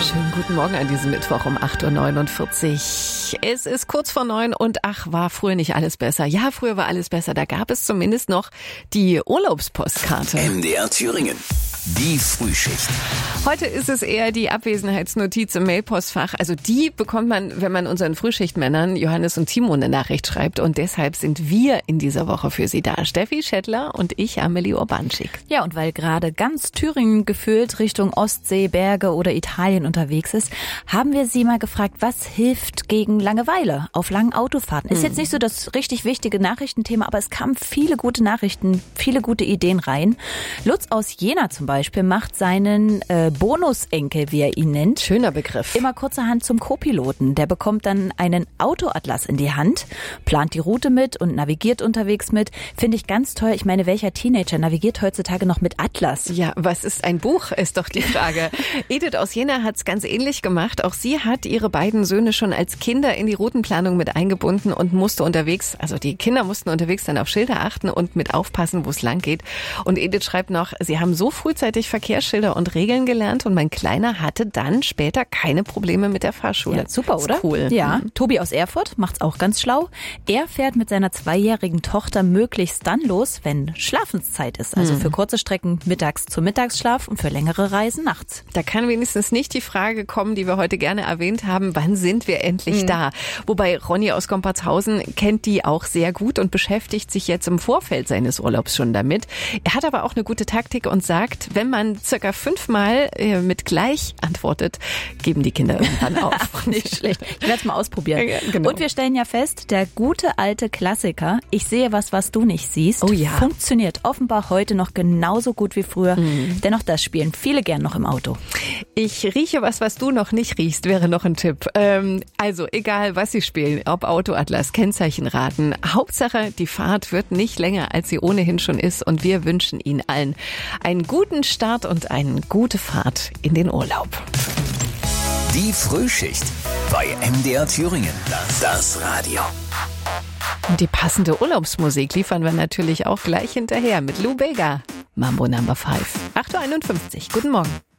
Schönen guten Morgen an diesem Mittwoch um 8.49 Uhr. Es ist kurz vor 9 und war früher nicht alles besser? Ja, früher war alles besser. Da gab es zumindest noch die Urlaubspostkarte. MDR Thüringen. Die Frühschicht. Heute ist es eher die Abwesenheitsnotiz im Mailpostfach. Also die bekommt man, wenn man unseren Frühschichtmännern Johannes und Timo eine Nachricht schreibt. Und deshalb sind wir in dieser Woche für Sie da. Steffi Schettler und ich, Amelie Urbanschik. Ja, und weil gerade ganz Thüringen gefühlt Richtung Ostsee, Berge oder Italien unterwegs ist, haben wir Sie mal gefragt, was hilft gegen Langeweile auf langen Autofahrten? Ist jetzt nicht so das richtig wichtige Nachrichtenthema, aber es kamen viele gute Nachrichten, viele gute Ideen rein. Lutz aus Jena zum Beispiel macht seinen Bonusenkel, wie er ihn nennt. Schöner Begriff. Immer kurzerhand zum Co-Piloten. Der bekommt dann einen Autoatlas in die Hand, plant die Route mit und navigiert unterwegs mit. Finde ich ganz toll. Ich meine, welcher Teenager navigiert heutzutage noch mit Atlas? Ja, was ist ein Buch, ist doch die Frage. Edith aus Jena hat es ganz ähnlich gemacht. Auch sie hat ihre beiden Söhne schon als Kinder in die Routenplanung mit eingebunden und musste unterwegs, also die Kinder mussten unterwegs dann auf Schilder achten und mit aufpassen, wo es lang geht. Und Edith schreibt noch, sie haben so frühzeitig Verkehrsschilder und Regeln gelernt und mein Kleiner hatte dann später keine Probleme mit der Fahrschule. Ja, super, ist oder? Cool. Ja, Tobi aus Erfurt macht's auch ganz schlau. Er fährt mit seiner 2-jährigen Tochter möglichst dann los, wenn Schlafenszeit ist. Also für kurze Strecken mittags zum Mittagsschlaf und für längere Reisen nachts. Da kann wenigstens nicht die Frage kommen, die wir heute gerne erwähnt haben, wann sind wir endlich da? Wobei Ronny aus Gompertshausen kennt die auch sehr gut und beschäftigt sich jetzt im Vorfeld seines Urlaubs schon damit. Er hat aber auch eine gute Taktik und sagt, wenn man circa 5-mal mit gleich antwortet, geben die Kinder irgendwann auf. Nicht schlecht. Ich werde es mal ausprobieren. Ja, genau. Und wir stellen ja fest, der gute alte Klassiker, ich sehe was du nicht siehst, Oh ja. funktioniert offenbar heute noch genauso gut wie früher. Denn auch das spielen viele gern noch im Auto. Ich rieche was du noch nicht riechst, wäre noch ein Tipp. Also egal, was Sie spielen, ob Autoatlas, Kennzeichenraten, Hauptsache, die Fahrt wird nicht länger, als sie ohnehin schon ist und wir wünschen Ihnen allen einen guten Start und eine gute Fahrt in den Urlaub. Die Frühschicht bei MDR Thüringen. Das Radio. Und die passende Urlaubsmusik liefern wir natürlich auch gleich hinterher mit Lou Bega. Mambo Number 5. 8.51 Uhr. Guten Morgen.